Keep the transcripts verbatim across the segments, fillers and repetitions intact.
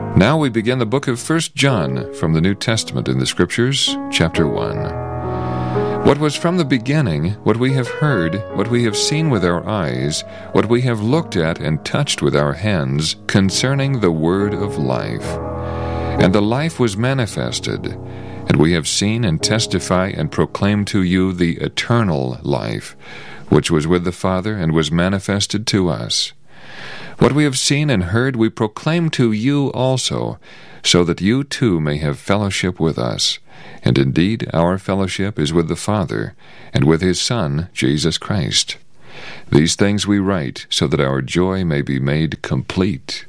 Now we begin the book of First John from the New Testament in the Scriptures, chapter one. What was from the beginning, what we have heard, what we have seen with our eyes, what we have looked at and touched with our hands, concerning the word of life. And the life was manifested, and we have seen and testify and proclaim to you the eternal life, which was with the Father and was manifested to us. What we have seen and heard we proclaim to you also, so that you too may have fellowship with us. And indeed our fellowship is with the Father, and with his Son, Jesus Christ. These things we write, so that our joy may be made complete.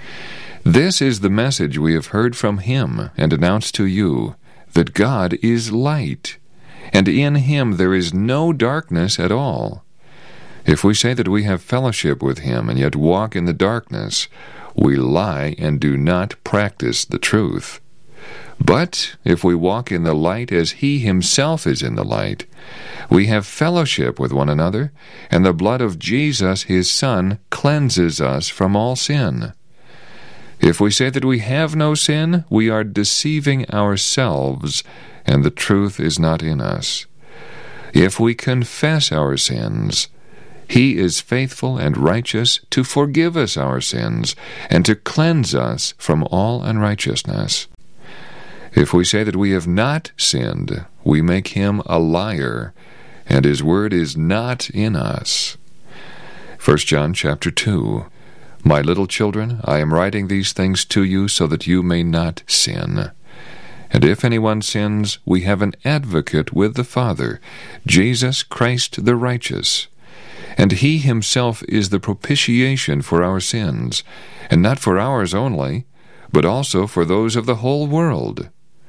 This is the message we have heard from him, and announced to you, that God is light, and in him there is no darkness at all. If we say that we have fellowship with him, and yet walk in the darkness, we lie and do not practice the truth. But if we walk in the light as he himself is in the light, we have fellowship with one another, and the blood of Jesus his Son cleanses us from all sin. If we say that we have no sin, we are deceiving ourselves, and the truth is not in us. If we confess our sins, he is faithful and righteous to forgive us our sins, and to cleanse us from all unrighteousness. If we say that we have not sinned, we make him a liar, and his word is not in us. First John chapter two. My little children, I am writing these things to you so that you may not sin. And if anyone sins, we have an advocate with the Father, Jesus Christ the righteous. And he himself is the propitiation for our sins, and not for ours only, but also for those of the whole world.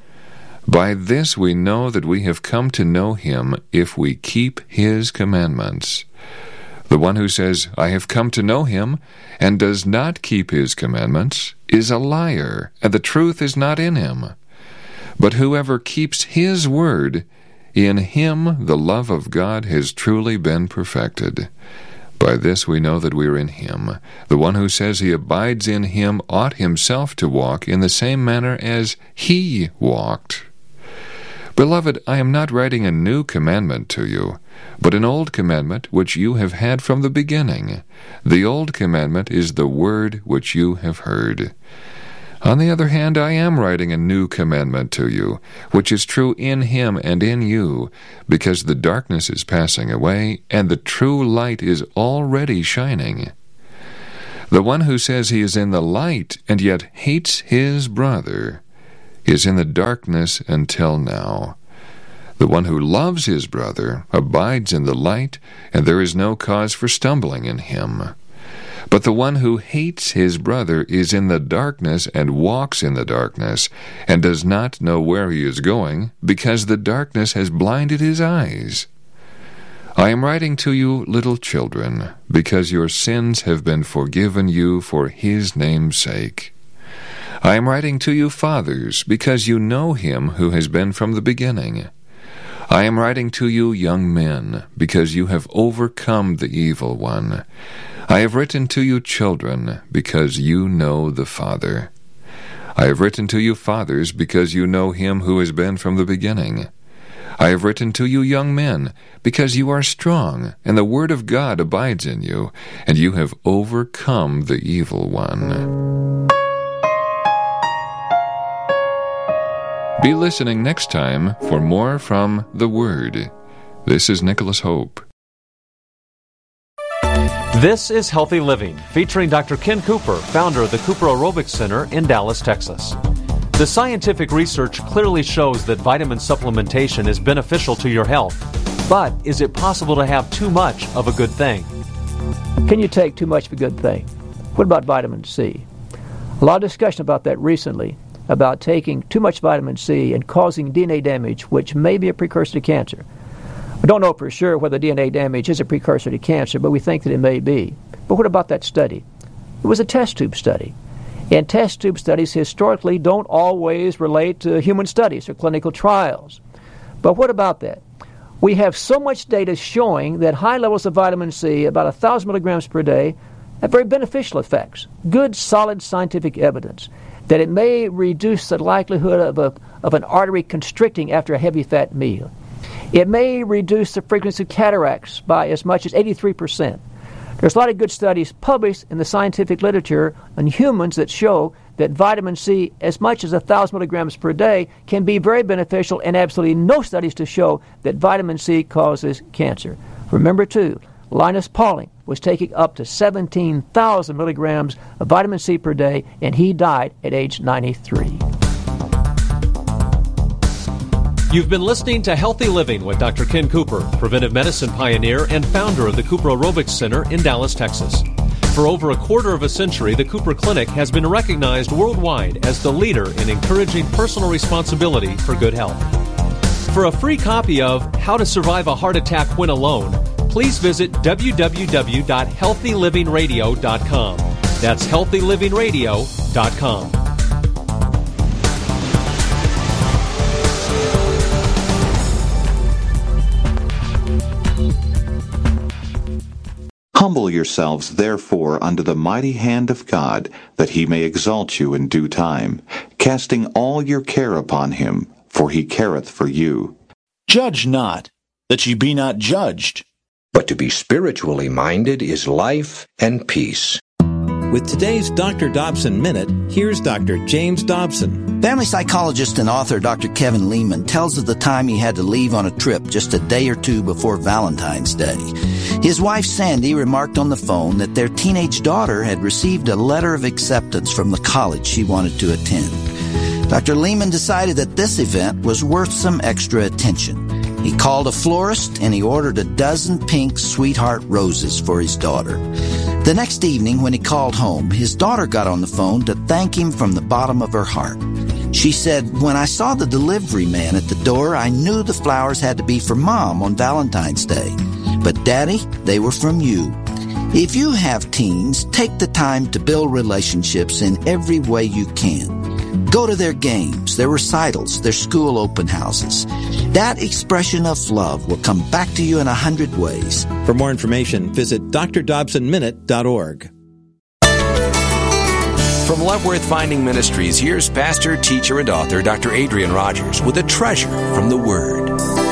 By this we know that we have come to know him, if we keep his commandments. The one who says, I have come to know him, and does not keep his commandments, is a liar, and the truth is not in him. But whoever keeps his word, in him the love of God has truly been perfected. By this we know that we are in him. The one who says he abides in him ought himself to walk in the same manner as he walked. Beloved, I am not writing a new commandment to you, but an old commandment which you have had from the beginning. The old commandment is the word which you have heard. On the other hand, I am writing a new commandment to you, which is true in him and in you, because the darkness is passing away, and the true light is already shining. The one who says he is in the light, and yet hates his brother, is in the darkness until now. The one who loves his brother abides in the light, and there is no cause for stumbling in him. But the one who hates his brother is in the darkness and walks in the darkness, and does not know where he is going, because the darkness has blinded his eyes. I am writing to you, little children, because your sins have been forgiven you for his name's sake. I am writing to you, fathers, because you know him who has been from the beginning. I am writing to you, young men, because you have overcome the evil one. I have written to you, children, because you know the Father. I have written to you, fathers, because you know him who has been from the beginning. I have written to you, young men, because you are strong, and the word of God abides in you, and you have overcome the evil one. Be listening next time for more from the Word. This is Nicholas Hope. This is Healthy Living, featuring Doctor Ken Cooper, founder of the Cooper Aerobics Center in Dallas, Texas. The scientific research clearly shows that vitamin supplementation is beneficial to your health. But is it possible to have too much of a good thing? Can you take too much of a good thing? What about vitamin C? A lot of discussion about that recently, about taking too much vitamin C and causing D N A damage, which may be a precursor to cancer. We don't know for sure whether D N A damage is a precursor to cancer, but we think that it may be. But what about that study? It was a test tube study. And test tube studies historically don't always relate to human studies or clinical trials. But what about that? We have so much data showing that high levels of vitamin C, about one thousand milligrams per day, have very beneficial effects. Good, solid scientific evidence that it may reduce the likelihood of, a, of an artery constricting after a heavy fat meal. It may reduce the frequency of cataracts by as much as eighty-three percent. There's a lot of good studies published in the scientific literature on humans that show that vitamin C, as much as one thousand milligrams per day, can be very beneficial, and absolutely no studies to show that vitamin C causes cancer. Remember, too, Linus Pauling was taking up to seventeen thousand milligrams of vitamin C per day, and he died at age ninety-three. You've been listening to Healthy Living with Doctor Ken Cooper, preventive medicine pioneer and founder of the Cooper Aerobics Center in Dallas, Texas. For over a quarter of a century, the Cooper Clinic has been recognized worldwide as the leader in encouraging personal responsibility for good health. For a free copy of How to Survive a Heart Attack When Alone, please visit w w w dot healthy living radio dot com. That's healthy living radio dot com. Humble yourselves, therefore, under the mighty hand of God, that he may exalt you in due time, casting all your care upon him, for he careth for you. Judge not, that ye be not judged. But to be spiritually minded is life and peace. With today's Doctor Dobson Minute, here's Doctor James Dobson. Family psychologist and author Doctor Kevin Leman tells of the time he had to leave on a trip just a day or two before Valentine's Day. His wife Sandy remarked on the phone that their teenage daughter had received a letter of acceptance from the college she wanted to attend. Doctor Leman decided that this event was worth some extra attention. He called a florist and he ordered a dozen pink sweetheart roses for his daughter. The next evening, when he called home, his daughter got on the phone to thank him from the bottom of her heart. She said, "When I saw the delivery man at the door, I knew the flowers had to be for Mom on Valentine's Day. But Daddy, they were from you." If you have teens, take the time to build relationships in every way you can. Go to their games, their recitals, their school open houses. That expression of love will come back to you in a hundred ways. For more information, visit d r dobson minute dot org. From Loveworth Finding Ministries, here's pastor, teacher, and author Doctor Adrian Rogers with a treasure from the Word.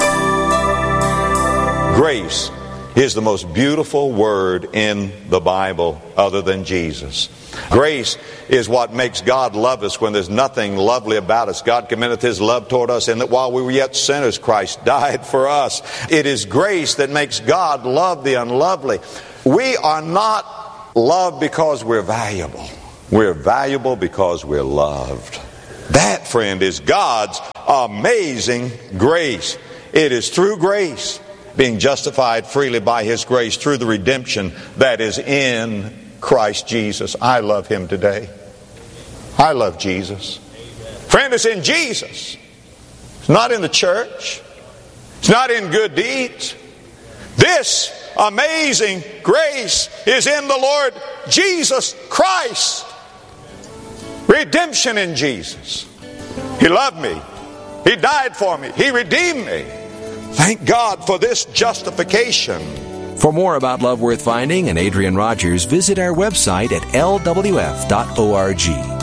Grace is the most beautiful word in the Bible other than Jesus. Grace is what makes God love us when there's nothing lovely about us. God commendeth His love toward us in that while we were yet sinners, Christ died for us. It is grace that makes God love the unlovely. We are not loved because we're valuable. We're valuable because we're loved. That, friend, is God's amazing grace. It is through grace, being justified freely by His grace through the redemption that is in Christ Jesus. I love Him today. I love Jesus. Friend, it's in Jesus. It's not in the church. It's not in good deeds. This amazing grace is in the Lord Jesus Christ. Redemption in Jesus. He loved me. He died for me. He redeemed me. Thank God for this justification. For more about Love Worth Finding and Adrian Rogers, visit our website at l w f dot org.